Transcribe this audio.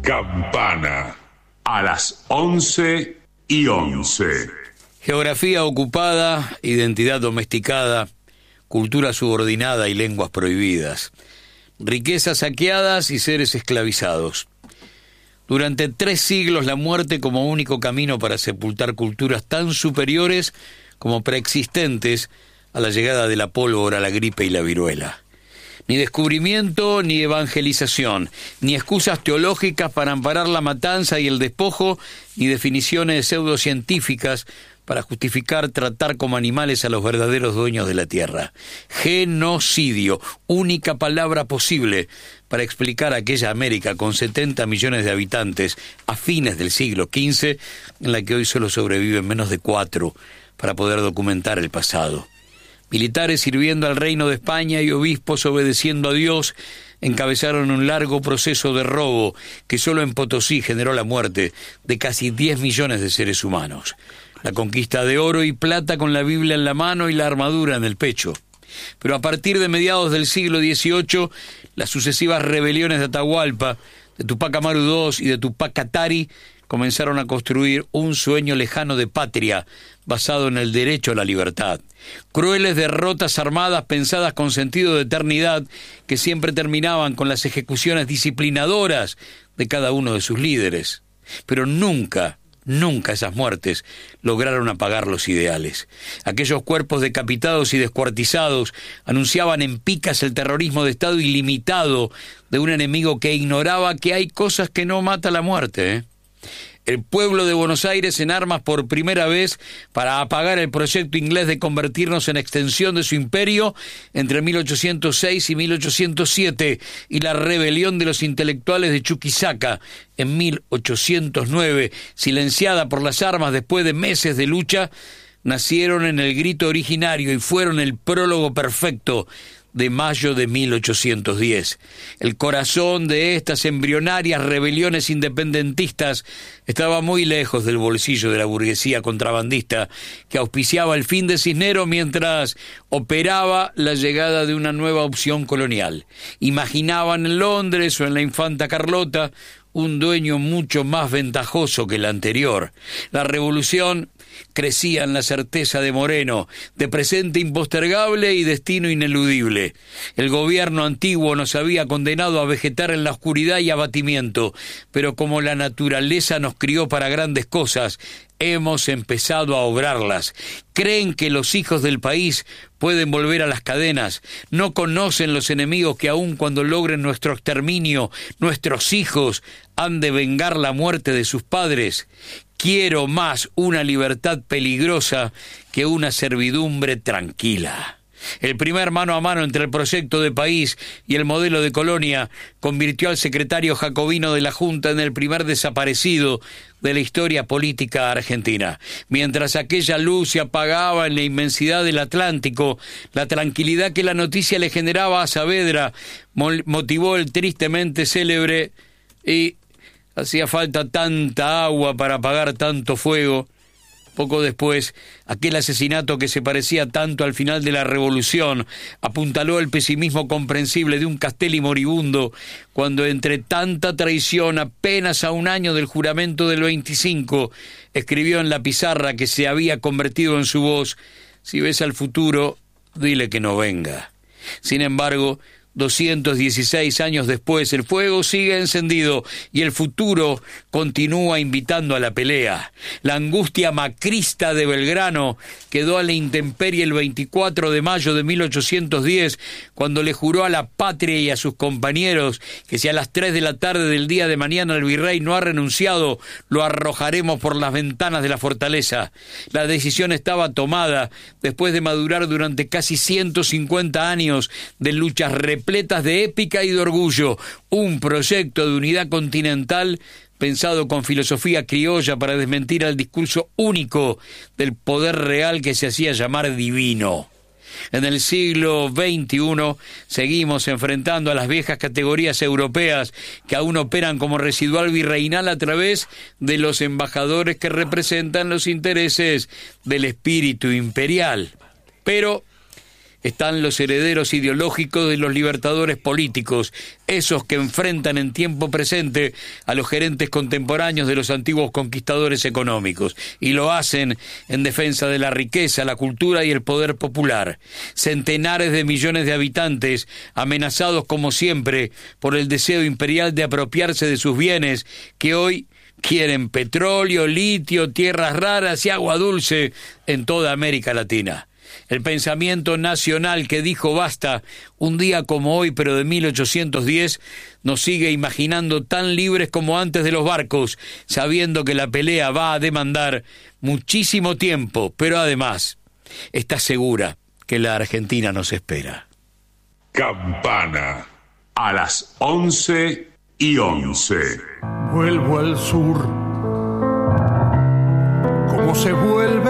Campana. A las 11:11. Geografía ocupada, identidad domesticada, cultura subordinada y lenguas prohibidas. Riquezas saqueadas y seres esclavizados. Durante 3 siglos la muerte como único camino para sepultar culturas tan superiores como preexistentes a la llegada de la pólvora, la gripe y la viruela. Ni descubrimiento ni evangelización, ni excusas teológicas para amparar la matanza y el despojo, ni definiciones pseudocientíficas para justificar tratar como animales a los verdaderos dueños de la tierra. Genocidio, única palabra posible para explicar aquella América con 70 millones de habitantes a fines del siglo XV, en la que hoy solo sobreviven menos de 4 para poder documentar el pasado. Militares sirviendo al reino de España y obispos obedeciendo a Dios encabezaron un largo proceso de robo que solo en Potosí generó la muerte de casi 10 millones de seres humanos. La conquista de oro y plata con la Biblia en la mano y la armadura en el pecho. Pero a partir de mediados del siglo XVIII, las sucesivas rebeliones de Atahualpa, de Tupac Amaru II y de Tupac Katari comenzaron a construir un sueño lejano de patria basado en el derecho a la libertad. Crueles derrotas armadas pensadas con sentido de eternidad que siempre terminaban con las ejecuciones disciplinadoras de cada uno de sus líderes. Pero nunca esas muertes lograron apagar los ideales. Aquellos cuerpos decapitados y descuartizados anunciaban en picas el terrorismo de Estado ilimitado de un enemigo que ignoraba que hay cosas que no mata la muerte, El pueblo de Buenos Aires en armas por primera vez para apagar el proyecto inglés de convertirnos en extensión de su imperio entre 1806 y 1807 y la rebelión de los intelectuales de Chuquisaca en 1809, silenciada por las armas después de meses de lucha, nacieron en el grito originario y fueron el prólogo perfecto de mayo de 1810. El corazón de estas embrionarias rebeliones independentistas estaba muy lejos del bolsillo de la burguesía contrabandista que auspiciaba el fin de Cisneros mientras operaba la llegada de una nueva opción colonial. Imaginaban en Londres o en la infanta Carlota un dueño mucho más ventajoso que el anterior. La revolución crecía en la certeza de Moreno, de presente impostergable y destino ineludible. El gobierno antiguo nos había condenado a vegetar en la oscuridad y abatimiento, pero como la naturaleza nos crió para grandes cosas, hemos empezado a obrarlas. Creen que los hijos del país pueden volver a las cadenas. No conocen los enemigos que aun cuando logren nuestro exterminio, nuestros hijos han de vengar la muerte de sus padres. Quiero más una libertad peligrosa que una servidumbre tranquila. El primer mano a mano entre el proyecto de país y el modelo de colonia convirtió al secretario jacobino de la Junta en el primer desaparecido de la historia política argentina. Mientras aquella luz se apagaba en la inmensidad del Atlántico, la tranquilidad que la noticia le generaba a Saavedra motivó el tristemente célebre "y hacía falta tanta agua para apagar tanto fuego". Poco después, aquel asesinato que se parecía tanto al final de la revolución apuntaló el pesimismo comprensible de un Castelli moribundo cuando entre tanta traición, apenas a un año del juramento del 25, escribió en la pizarra que se había convertido en su voz: "Si ves al futuro, dile que no venga". Sin embargo, 216 años después, el fuego sigue encendido y el futuro continúa invitando a la pelea. La angustia macrista de Belgrano quedó a la intemperie el 24 de mayo de 1810, cuando le juró a la patria y a sus compañeros que si a las 3 de la tarde del día de mañana el virrey no ha renunciado, lo arrojaremos por las ventanas de la fortaleza. La decisión estaba tomada después de madurar durante casi 150 años de luchas repletas de épica y de orgullo, un proyecto de unidad continental pensado con filosofía criolla para desmentir al discurso único del poder real que se hacía llamar divino. En el siglo XXI seguimos enfrentando a las viejas categorías europeas que aún operan como residual virreinal a través de los embajadores que representan los intereses del espíritu imperial. Pero están los herederos ideológicos de los libertadores políticos, esos que enfrentan en tiempo presente a los gerentes contemporáneos de los antiguos conquistadores económicos, y lo hacen en defensa de la riqueza, la cultura y el poder popular. Centenares de millones de habitantes, amenazados como siempre por el deseo imperial de apropiarse de sus bienes, que hoy quieren petróleo, litio, tierras raras y agua dulce en toda América Latina. El pensamiento nacional que dijo basta un día como hoy, pero de 1810, nos sigue imaginando tan libres como antes de los barcos, sabiendo que la pelea va a demandar muchísimo tiempo, pero además está segura que la Argentina nos espera. Campana, a las 11:11. Vuelvo al sur